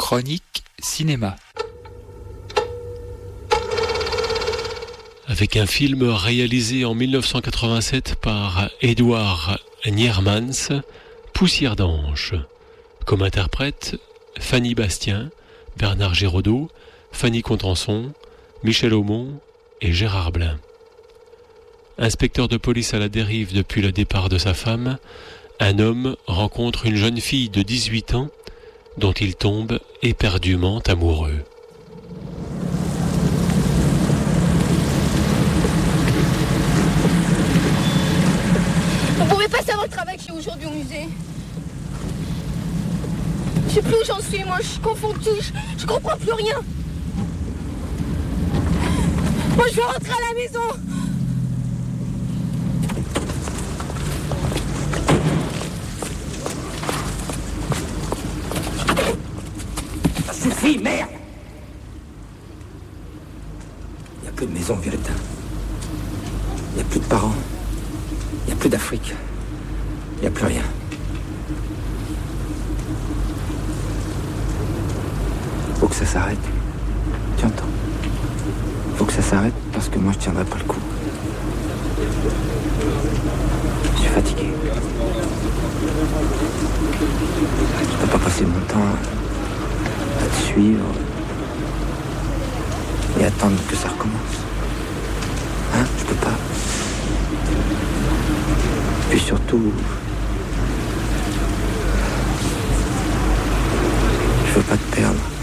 Chronique cinéma. Avec un film réalisé en 1987 par Edouard Niermans, Poussière d'ange. Comme interprètes, Fanny Bastien, Bernard Giraudot, Fanny Contenson, Michel Aumont et Gérard Blin. Inspecteur de police à la dérive depuis le départ de sa femme, un homme rencontre une jeune fille de 18 ans dont il tombe éperdument amoureux. Vous pouvez pas savoir le travail que j'ai aujourd'hui au musée. Je sais plus où j'en suis, moi, je suis confondue, je comprends plus rien. Moi, je veux rentrer à la maison. Ça suffit, merde! Il n'y a plus de maison, Violetta. Il n'y a plus de parents. Il n'y a plus d'Afrique. Il n'y a plus rien. Faut que ça s'arrête. Tu entends? Faut que ça s'arrête parce que moi je tiendrai pas le coup. Je suis fatigué. Je peux pas passer mon temps à te suivre et attendre que ça recommence. Hein? Je peux pas. Puis surtout, je veux pas te perdre.